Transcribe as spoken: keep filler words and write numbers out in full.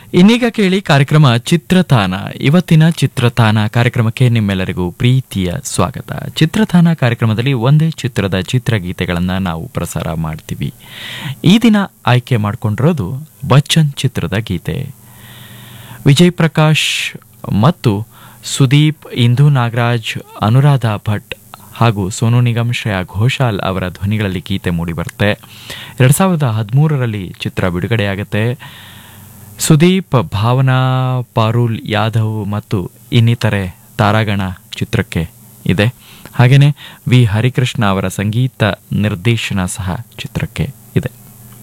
ಇನ್ನೀಗ ಕೇಳಿ ಕಾರ್ಯಕ್ರಮ ಚಿತ್ರತಾನ. ಇವತ್ತಿನ ಚಿತ್ರತಾನ ಕಾರ್ಯಕ್ರಮಕ್ಕೆ ನಿಮ್ಮೆಲ್ಲರಿಗೂ ಪ್ರೀತಿಯ ಸ್ವಾಗತ. ಚಿತ್ರತಾನ ಕಾರ್ಯಕ್ರಮದಲ್ಲಿ ಒಂದೇ ಚಿತ್ರದ ಚಿತ್ರಗೀತೆಗಳನ್ನು ನಾವು ಪ್ರಸಾರ ಮಾಡ್ತೀವಿ. ಈ ದಿನ ಆಯ್ಕೆ ಮಾಡಿಕೊಂಡಿರೋದು ಬಚ್ಚನ್ ಚಿತ್ರದ ಗೀತೆ. ವಿಜಯ್ ಪ್ರಕಾಶ್ ಮತ್ತು ಸುದೀಪ್, ಇಂದು ನಾಗರಾಜ್, ಅನುರಾಧ ಭಟ್ ಹಾಗೂ ಸೋನು ನಿಗಮ್, ಶ್ರೇಯಾ ಘೋಷಾಲ್ ಅವರ ಧ್ವನಿಗಳಲ್ಲಿ ಗೀತೆ ಮೂಡಿಬರುತ್ತೆ. ಎರಡು ಸಾವಿರದ ಹದಿಮೂರರಲ್ಲಿ ಚಿತ್ರ ಬಿಡುಗಡೆಯಾಗುತ್ತೆ. ಸುದೀಪ್, ಭಾವನಾ, ಪಾರುಲ್ ಯಾದವ್ ಮತ್ತು ಇನ್ನಿತರೆ ತಾರಾಗಣ ಚಿತ್ರಕ್ಕೆ ಇದೆ. ಹಾಗೆಯೇ ವಿ ಹರಿಕೃಷ್ಣ ಅವರ ಸಂಗೀತ ನಿರ್ದೇಶನ ಸಹ ಚಿತ್ರಕ್ಕೆ